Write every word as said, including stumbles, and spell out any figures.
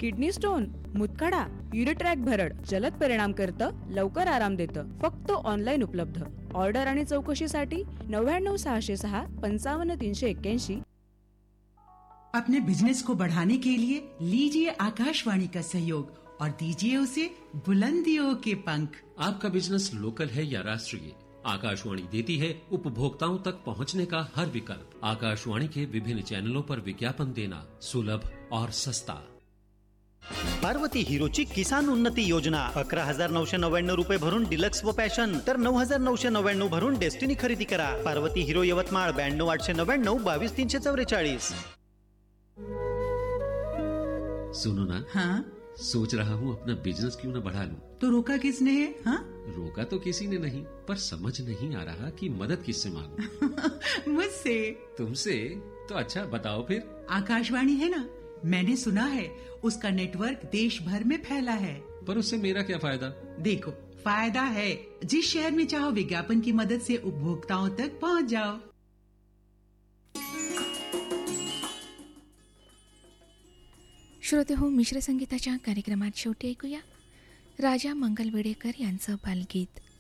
Kidney stone, मुतखडा, युरिट्रॅक भरड जलद परिणाम करतं, लवकर आराम देतं. फक्त ऑनलाईन उपलब्ध. ऑर्डर आणि चौकशीसाठी नव्याण्णव सहाशे सहा पंचावन्न तीनशे एक्क्याऐंशी. अपने बिजनेस को बढ़ाने के लिए लीजिए आकाशवाणी का सहयोग और दीजिए उसे बुलंदियों के पंख. आपका बिजनेस लोकल है या राष्ट्रीय, आकाशवाणी देती है उपभोक्ताओं तक पहुंचने का हर विकल्प. आकाशवाणी के विभिन्न चैनलों पर विज्ञापन देना सुलभ और सस्ता. पार्वती हिरोची किसान उन्नती योजना अकरा हजार नऊशे नव्याण्णव रुपये भरून डिलक्स व पॅशन तर नऊ हजार नऊशे नव्याण्णव भरून डेस्टिनी खरेदी करा. पार्वती हिरो यवतमाळ ब्याण्णव आठशे नव्याण्णव बावीस तीनशे चौवेचाळीस. सुनो ना, हाँ, सोच रहा हूँ अपना बिजनेस क्यों न बढ़ा लूं. तो रोका किसने है? हाँ, रोका तो किसी ने नहीं, पर समझ नहीं आ रहा कि मदद किससे मांगूं. मुझसे. तुमसे? तो अच्छा बताओ फिर. आकाशवाणी है ना, मैंने सुना है उसका नेटवर्क देश भर में फैला है. पर उससे मेरा क्या फायदा? देखो, फायदा है. जिस शहर में चाहो विज्ञापन की मदद से उपभोक्ताओं तक पहुंच जाओ. श्रोते हो, मिश्र संगीताच्या कार्यक्रमात शेवटी ऐकूया राजा मंगल वेडेकर यांचं बालगीत.